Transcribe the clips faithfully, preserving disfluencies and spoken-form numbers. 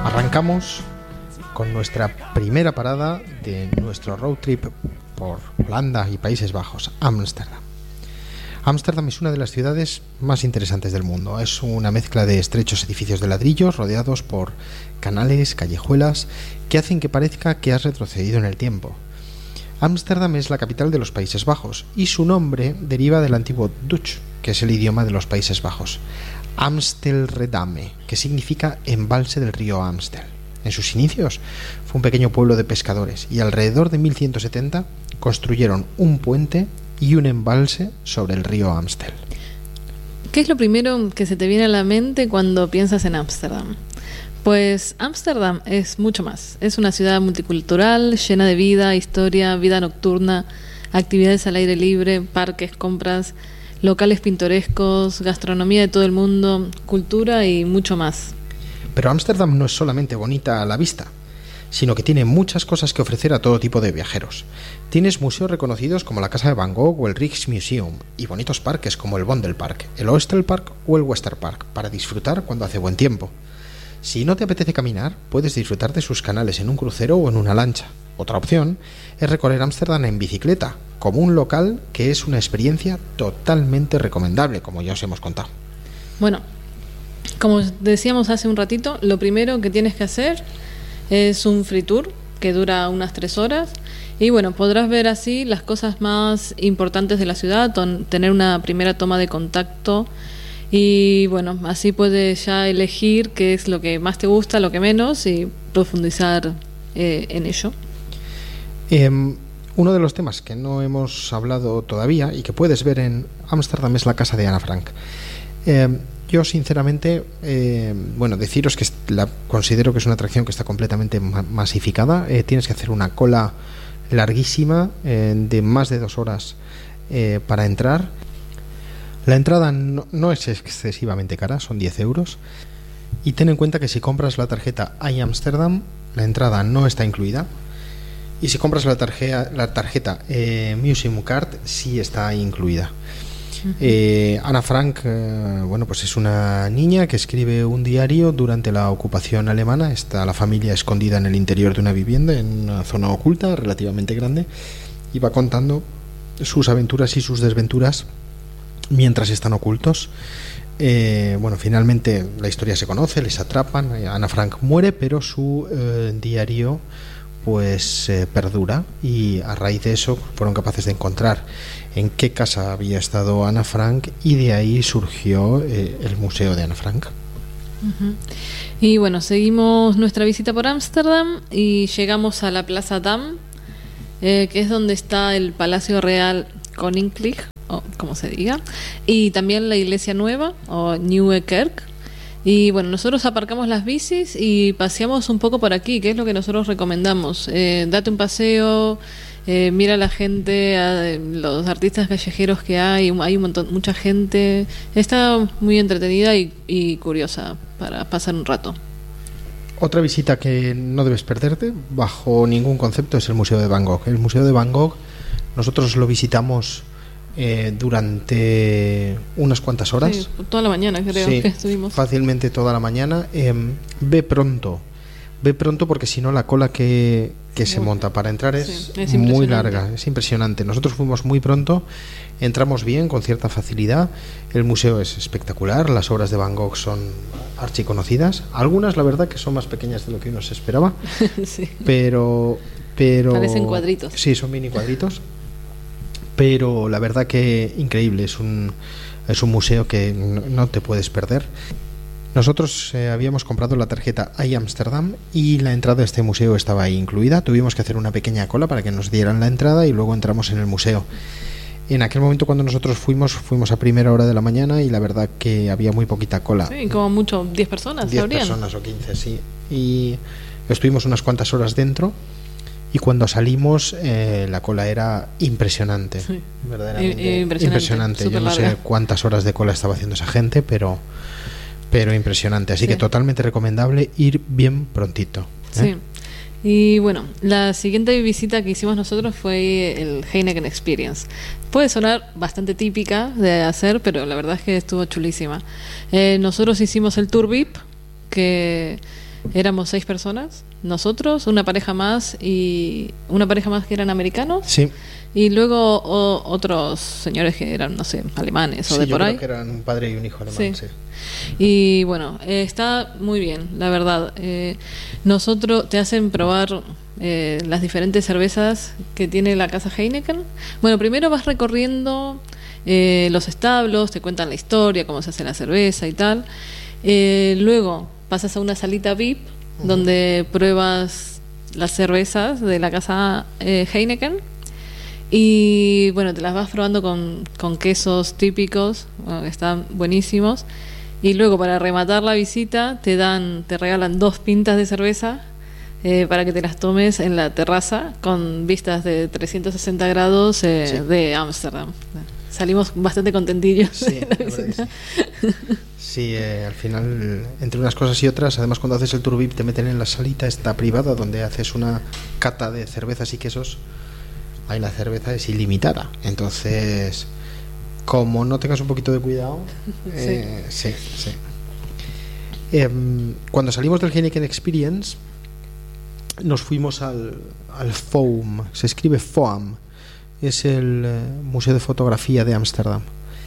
Arrancamos con nuestra primera parada de nuestro road trip por Holanda y Países Bajos, Ámsterdam. Ámsterdam es una de las ciudades más interesantes del mundo. Es una mezcla de estrechos edificios de ladrillos rodeados por canales, callejuelas, que hacen que parezca que has retrocedido en el tiempo. Ámsterdam es la capital de los Países Bajos y su nombre deriva del antiguo Dutch, que es el idioma de los Países Bajos. Amstelredame, que significa embalse del río Amstel. En sus inicios fue un pequeño pueblo de pescadores y alrededor de mil ciento setenta construyeron un puente y un embalse sobre el río Amstel. ¿Qué es lo primero que se te viene a la mente cuando piensas en Ámsterdam? Pues Ámsterdam es mucho más. Es una ciudad multicultural, llena de vida, historia, vida nocturna, actividades al aire libre, parques, compras, locales pintorescos, gastronomía de todo el mundo, cultura y mucho más. Pero Ámsterdam no es solamente bonita a la vista, sino que tiene muchas cosas que ofrecer a todo tipo de viajeros. Tienes museos reconocidos como la Casa de Van Gogh o el Rijksmuseum y bonitos parques como el Vondelpark, el Oosterpark o el Westerpark para disfrutar cuando hace buen tiempo. Si no te apetece caminar, puedes disfrutar de sus canales en un crucero o en una lancha. Otra opción es recorrer Ámsterdam en bicicleta, como un local que es una experiencia totalmente recomendable, como ya os hemos contado. Bueno, como decíamos hace un ratito, lo primero que tienes que hacer es un free tour que dura unas tres horas y bueno, podrás ver así las cosas más importantes de la ciudad, ton- tener una primera toma de contacto y bueno, así puedes ya elegir qué es lo que más te gusta, lo que menos y profundizar eh, en ello. Eh, uno de los temas que no hemos hablado todavía y que puedes ver en Ámsterdam es la casa de Ana Frank. Eh, Yo sinceramente, eh, bueno, deciros que la considero que es una atracción que está completamente ma- masificada. Eh, tienes que hacer una cola larguísima eh, de más de dos horas eh, para entrar. La entrada no, no es excesivamente cara, son diez euros. Y ten en cuenta que si compras la tarjeta iAmsterdam, la entrada no está incluida. Y si compras la tarjeta, la tarjeta eh, Museum Card, sí está incluida. Eh, Ana Frank, eh, bueno, pues es una niña que escribe un diario durante la ocupación alemana. Está la familia escondida en el interior de una vivienda, en una zona oculta relativamente grande, y va contando sus aventuras y sus desventuras mientras están ocultos. Eh, bueno, finalmente la historia se conoce, les atrapan, Ana Frank muere, pero su eh, diario pues eh, perdura, y a raíz de eso fueron capaces de encontrar en qué casa había estado Ana Frank y de ahí surgió eh, el Museo de Ana Frank. Uh-huh. Y bueno, seguimos nuestra visita por Ámsterdam y llegamos a la Plaza Dam, eh, que es donde está el Palacio Real Koninklijk, o como se diga, y también la Iglesia Nueva o Nieuwe Kerk. Y bueno, nosotros aparcamos las bicis y paseamos un poco por aquí, que es lo que nosotros recomendamos. Eh, date un paseo, eh, mira a la gente, a los artistas callejeros que hay, hay un montón, mucha gente. Está muy entretenida y, y curiosa para pasar un rato. Otra visita que no debes perderte, bajo ningún concepto, es el Museo de Van Gogh. El Museo de Van Gogh, nosotros lo visitamos Eh, durante unas cuantas horas. Sí, toda la mañana creo sí, que estuvimos. Fácilmente toda la mañana. Eh, ve pronto, ve pronto porque si no la cola que, que se monta para entrar es, sí, es muy larga, es impresionante. Nosotros fuimos muy pronto, entramos bien, con cierta facilidad. El museo es espectacular, las obras de Van Gogh son archiconocidas. Algunas la verdad que son más pequeñas de lo que uno se esperaba. Sí. Pero, pero parecen cuadritos. Sí, son mini cuadritos. Pero la verdad que increíble, es un, es un museo que no, no te puedes perder. Nosotros eh, habíamos comprado la tarjeta iAmsterdam y la entrada a este museo estaba ahí incluida. Tuvimos que hacer una pequeña cola para que nos dieran la entrada y luego entramos en el museo. En aquel momento cuando nosotros fuimos, fuimos a primera hora de la mañana y la verdad que había muy poquita cola. Sí, como mucho, diez personas. diez personas o quince, sí. Y estuvimos unas cuantas horas dentro. Y cuando salimos, eh, la cola era impresionante, sí. verdaderamente I- impresionante. impresionante. Yo no larga. sé cuántas horas de cola estaba haciendo esa gente, pero, pero impresionante. Así sí. que totalmente recomendable ir bien prontito. ¿eh? Sí. Y bueno, la siguiente visita que hicimos nosotros fue el Heineken Experience. Puede sonar bastante típica de hacer, pero la verdad es que estuvo chulísima. Eh, nosotros hicimos el Tour V I P, que éramos seis personas, nosotros, una pareja más y una pareja más que eran americanos. Sí. Y luego o, otros señores que eran, no sé, alemanes o sí, de yo por creo ahí. que eran un padre y un hijo alemán, sí. Sí. Y bueno, eh, está muy bien, la verdad. Eh, nosotros te hacen probar eh, las diferentes cervezas que tiene la casa Heineken. Bueno, primero vas recorriendo eh, los establos, te cuentan la historia, cómo se hace la cerveza y tal. Eh, luego pasas a una salita V I P, uh-huh, donde pruebas las cervezas de la casa eh, Heineken. Y bueno, te las vas probando con, con quesos típicos, bueno, que están buenísimos. Y luego, para rematar la visita, te dan, te regalan dos pintas de cerveza eh, para que te las tomes en la terraza con vistas de trescientos sesenta grados eh, sí. de Ámsterdam. Salimos bastante contentillos. Sí, de la visita. Sí, sí eh, al final, entre unas cosas y otras, además cuando haces el tour V I P te meten en la salita esta privada donde haces una cata de cervezas y quesos. Ahí la cerveza es ilimitada, entonces como no tengas un poquito de cuidado, eh, sí, sí, sí. Eh, cuando salimos del Heineken Experience nos fuimos al, al Foam, se escribe Foam, es el eh, Museo de Fotografía de Ámsterdam,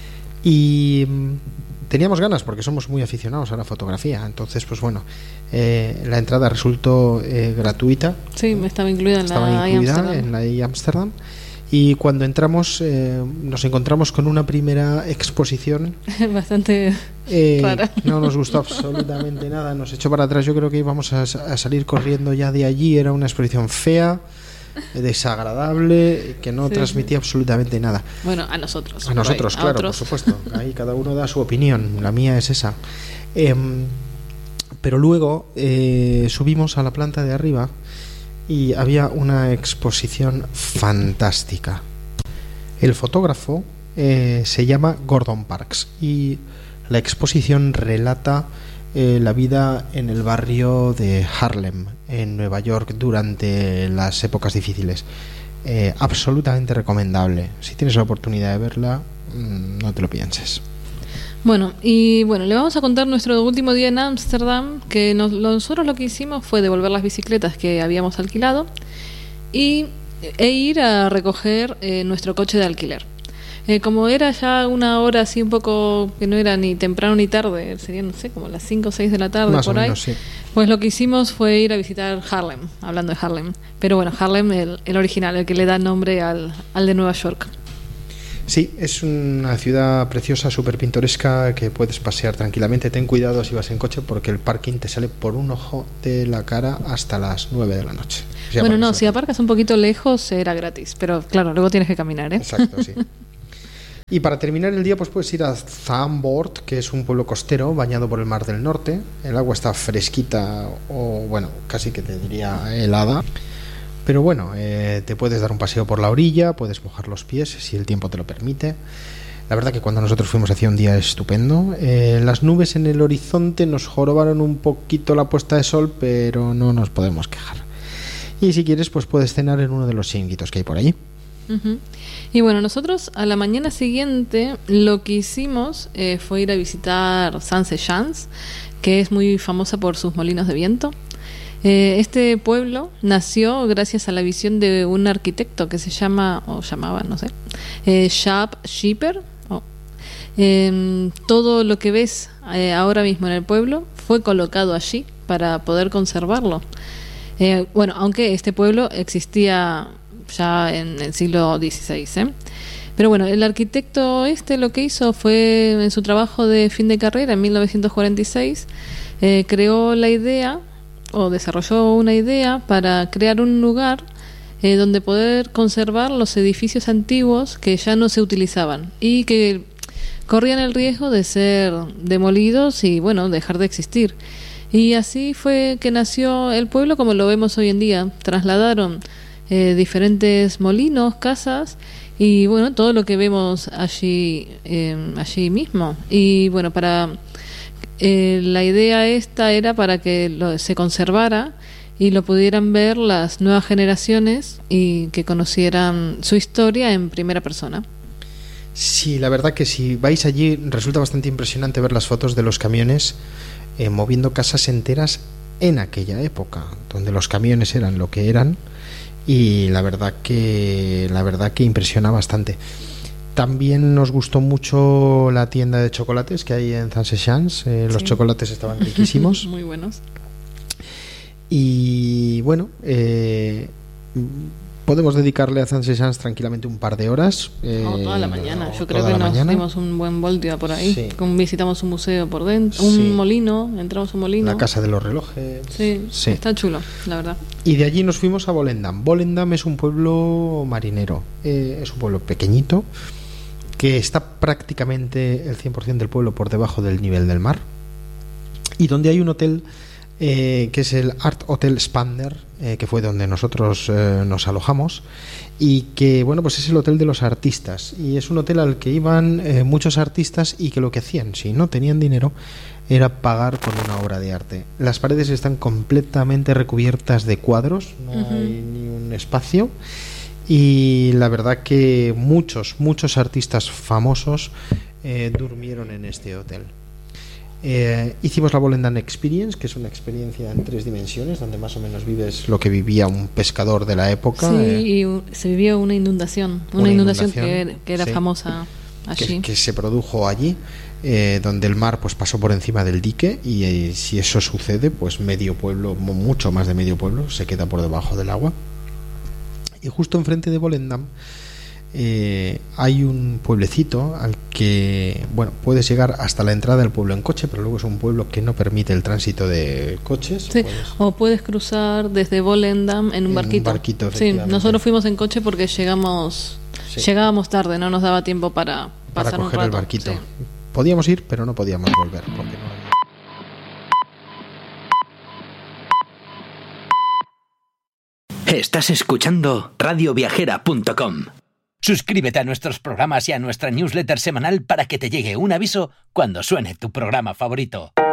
y teníamos ganas porque somos muy aficionados a la fotografía, entonces pues bueno, eh, la entrada resultó eh, gratuita. Sí, me estaba incluida en estaba la incluida en la I Amsterdam. Y cuando entramos eh, nos encontramos con una primera exposición bastante eh, rara. No nos gustó absolutamente nada, nos echó para atrás. Yo creo que íbamos a, a salir corriendo ya de allí. Era una exposición fea, desagradable, que no sí, transmitía sí. absolutamente nada. Bueno, a nosotros. A nosotros, ahí, claro, a otros. por supuesto. Ahí cada uno da su opinión. La mía es esa. Eh, pero luego eh, subimos a la planta de arriba y había una exposición fantástica. El fotógrafo eh, se llama Gordon Parks y la exposición relata eh, la vida en el barrio de Harlem, en Nueva York, durante las épocas difíciles. Eh, absolutamente recomendable. Si tienes la oportunidad de verla, mmm, no te lo pienses. Bueno, y bueno, le vamos a contar nuestro último día en Ámsterdam, que nos, nosotros lo que hicimos fue devolver las bicicletas que habíamos alquilado y, e ir a recoger eh, nuestro coche de alquiler. Eh, como era ya una hora así un poco, que no era ni temprano ni tarde, serían, no sé, como las cinco o seis de la tarde, más por o ahí, menos, sí. Pues lo que hicimos fue ir a visitar Harlem, hablando de Harlem. Pero bueno, Harlem, el, el original, el que le da nombre al, al de Nueva York. Sí, es una ciudad preciosa, súper pintoresca, que puedes pasear tranquilamente. Ten cuidado si vas en coche porque el parking te sale por un ojo de la cara hasta las nueve de la noche. Si bueno, no, si aparcas un poquito lejos era gratis, pero claro, luego tienes que caminar, ¿eh? Exacto, sí. Y para terminar el día pues puedes ir a Zandvoort, que es un pueblo costero bañado por el Mar del Norte. El agua está fresquita o bueno, casi que te diría helada. Pero bueno, eh, te puedes dar un paseo por la orilla, puedes mojar los pies si el tiempo te lo permite. La verdad que cuando nosotros fuimos hacía un día estupendo. Eh, las nubes en el horizonte nos jorobaron un poquito la puesta de sol, pero no nos podemos quejar. Y si quieres, pues puedes cenar en uno de los chiringuitos que hay por allí. Uh-huh. Y bueno, nosotros a la mañana siguiente lo que hicimos eh, fue ir a visitar Saint-Jean, que es muy famosa por sus molinos de viento. Eh, este pueblo nació gracias a la visión de un arquitecto que se llama, o llamaba, no sé, eh, Jaap Schipper. Oh. Eh, todo lo que ves eh, ahora mismo en el pueblo fue colocado allí para poder conservarlo. Eh, bueno, aunque este pueblo existía ya en el siglo dieciséis, ¿eh? Pero bueno, el arquitecto este lo que hizo fue, en su trabajo de fin de carrera, en mil novecientos cuarenta y seis, eh, creó la idea o desarrolló una idea para crear un lugar eh, donde poder conservar los edificios antiguos que ya no se utilizaban y que corrían el riesgo de ser demolidos y bueno, dejar de existir. Y así fue que nació el pueblo como lo vemos hoy en día. Trasladaron eh, diferentes molinos, casas y bueno, todo lo que vemos allí eh, allí mismo. Y bueno, para Eh, la idea esta era para que lo, se conservara y lo pudieran ver las nuevas generaciones y que conocieran su historia en primera persona. Sí, la verdad que si vais allí resulta bastante impresionante ver las fotos de los camiones eh, moviendo casas enteras en aquella época, donde los camiones eran lo que eran, y la verdad que la verdad que impresiona bastante. También nos gustó mucho la tienda de chocolates que hay en Saint-Sechans. Eh, los sí. chocolates estaban riquísimos. Muy buenos. Y bueno, eh, podemos dedicarle a Saint-Sechans tranquilamente un par de horas. Eh, no, toda la mañana. Yo creo que nos mañana. dimos un buen voltio por ahí. Sí. Visitamos un museo por dentro, un sí. molino, entramos a un molino. La casa de los relojes. Sí, sí, está chulo, la verdad. Y de allí nos fuimos a Volendam. Volendam es un pueblo marinero. Eh, es un pueblo pequeñito, que está prácticamente el cien por ciento del pueblo por debajo del nivel del mar, y donde hay un hotel eh, que es el Art Hotel Spander, eh, que fue donde nosotros eh, nos alojamos, y que bueno, pues es el hotel de los artistas, y es un hotel al que iban eh, muchos artistas, y que lo que hacían, si no tenían dinero, era pagar por una obra de arte. Las paredes están completamente recubiertas de cuadros, no uh-huh. hay ni un espacio. Y la verdad que muchos, muchos artistas famosos eh, durmieron en este hotel. Eh, hicimos la Volendam Experience, que es una experiencia en tres dimensiones, donde más o menos vives lo que vivía un pescador de la época. Sí, eh, y se vivía una inundación, una, una inundación, inundación que, que era sí, famosa allí. Que, que se produjo allí, eh, donde el mar pues pasó por encima del dique, y eh, si eso sucede, pues medio pueblo, mucho más de medio pueblo, se queda por debajo del agua. Y justo enfrente de Volendam eh, hay un pueblecito al que, bueno, puedes llegar hasta la entrada del pueblo en coche, pero luego es un pueblo que no permite el tránsito de coches. Sí, puedes... o puedes cruzar desde Volendam en un en barquito. Un barquito, sí, nosotros fuimos en coche porque llegamos, sí. llegábamos tarde, no nos daba tiempo para pasar para coger un rato. el barquito. Sí. Podíamos ir, pero no podíamos volver porque no había... Estás escuchando radio viajera punto com. Suscríbete a nuestros programas y a nuestra newsletter semanal para que te llegue un aviso cuando suene tu programa favorito.